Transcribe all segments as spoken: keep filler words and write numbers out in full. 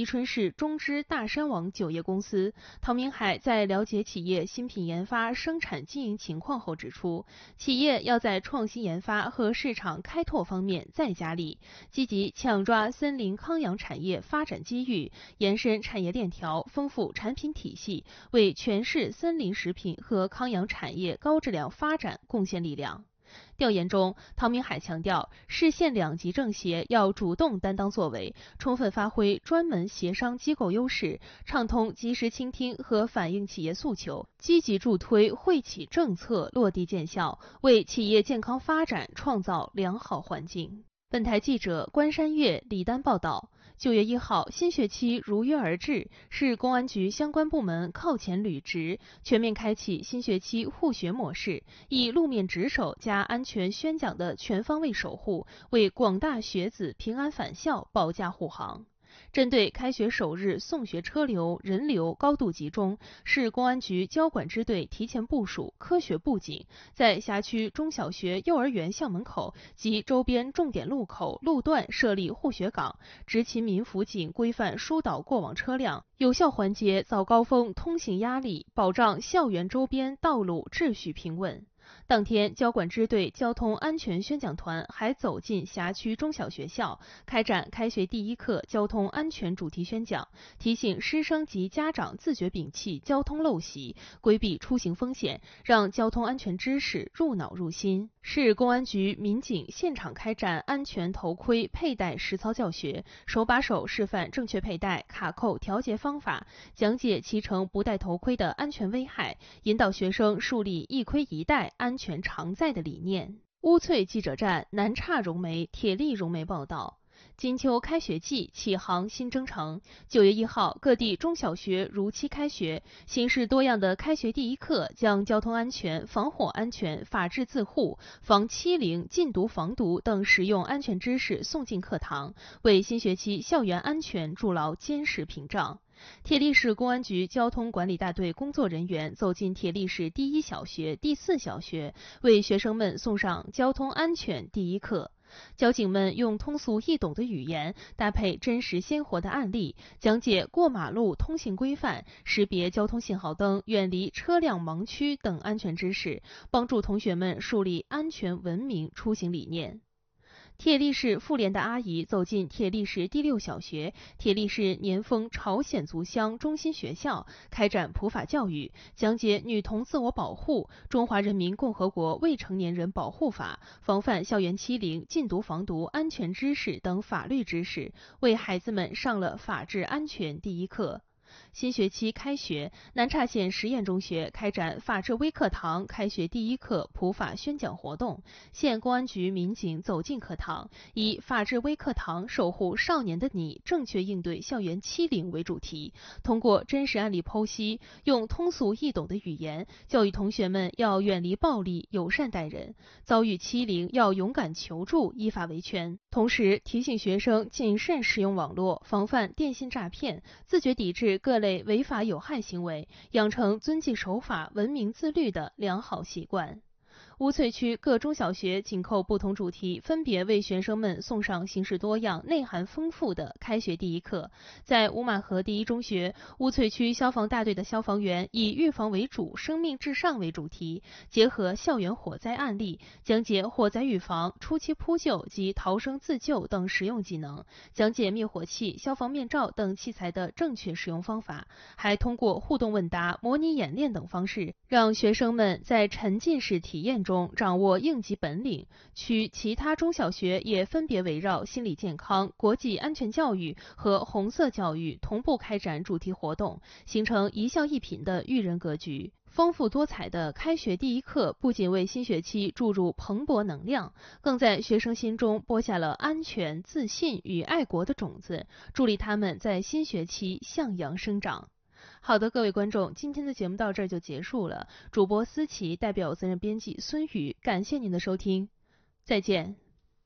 宜春市中支大山网酒业公司，陶明海在了解企业新品研发、生产经营情况后指出，企业要在创新研发和市场开拓方面再加力，积极抢抓森林康养产业发展机遇，延伸产业链条，丰富产品体系，为全市森林食品和康养产业高质量发展贡献力量。调研中，陶明海强调，市县两级政协要主动担当作为，充分发挥专门协商机构优势，畅通及时倾听和反映企业诉求，积极助推惠企政策落地见效，为企业健康发展创造良好环境。本台记者关山月、李丹报道。九月一号，新学期如约而至，市公安局相关部门靠前履职，全面开启新学期护学模式，以路面值守加安全宣讲的全方位守护，为广大学子平安返校保驾护航。针对开学首日送学车流、人流高度集中，市公安局交管支队提前部署科学布警，在辖区中小学、幼儿园校门口及周边重点路口、路段设立护学岗，执勤民辅警规范疏导过往车辆，有效缓解早高峰通行压力，保障校园周边道路秩序平稳。当天，交管支队交通安全宣讲团还走进辖区中小学校，开展开学第一课交通安全主题宣讲，提醒师生及家长自觉摒弃交通陋习，规避出行风险，让交通安全知识入脑入心。市公安局民警现场开展安全头盔佩戴实操教学，手把手示范正确佩戴、卡扣调节方法，讲解骑乘不戴头盔的安全危害，引导学生树立一盔一戴、安全常在的理念。乌翠记者站南岔融媒、铁力融媒报道。金秋开学季启航新征程，九月一号，各地中小学如期开学，形式多样的开学第一课将交通安全、防火安全、法治自护、防欺凌、禁毒防毒等实用安全知识送进课堂，为新学期校园安全筑牢坚实屏障。铁力市公安局交通管理大队工作人员走进铁力市第一小学、第四小学，为学生们送上交通安全第一课。交警们用通俗易懂的语言，搭配真实鲜活的案例，讲解过马路通行规范、识别交通信号灯、远离车辆盲区等安全知识，帮助同学们树立安全文明出行理念。铁力市妇联的阿姨走进铁力市第六小学、铁力市年丰朝鲜族乡中心学校，开展普法教育，讲解女童自我保护、中华人民共和国未成年人保护法、防范校园欺凌、禁毒防毒安全知识等法律知识，为孩子们上了法治安全第一课。新学期开学，南岔县实验中学开展法治微课堂开学第一课普法宣讲活动，县公安局民警走进课堂，以法治微课堂守护少年的你，正确应对校园欺凌为主题，通过真实案例剖析，用通俗易懂的语言教育同学们要远离暴力，友善待人，遭遇欺凌要勇敢求助，依法维权。同时提醒学生谨慎使用网络，防范电信诈骗，自觉抵制各类违法有害行为，养成遵纪守法、文明自律的良好习惯。乌翠区各中小学紧扣不同主题，分别为学生们送上形式多样、内涵丰富的开学第一课。在乌马河第一中学，乌翠区消防大队的消防员以预防为主、生命至上为主题，结合校园火灾案例，讲解火灾预防、初期扑救及逃生自救等实用技能，讲解灭火器、消防面罩等器材的正确使用方法，还通过互动问答、模拟演练等方式，让学生们在沉浸式体验中掌握应急本领。区其他中小学也分别围绕心理健康、国际安全教育和红色教育同步开展主题活动，形成一校一品的育人格局。丰富多彩的开学第一课不仅为新学期注入蓬勃能量，更在学生心中播下了安全、自信与爱国的种子，助力他们在新学期向阳生长。好的，各位观众，今天的节目到这儿就结束了。主播思琪代表责任编辑孙宇，感谢您的收听，再见。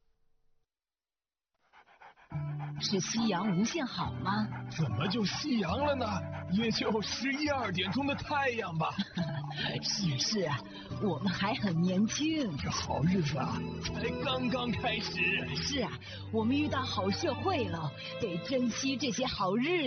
是夕阳无限好吗？ 怎么就夕阳了呢？也就十一二点钟的太阳吧。 是是啊，我们还很年轻。 这好日子啊，才刚刚开始。 是啊，我们遇到好社会了，得珍惜这些好日子。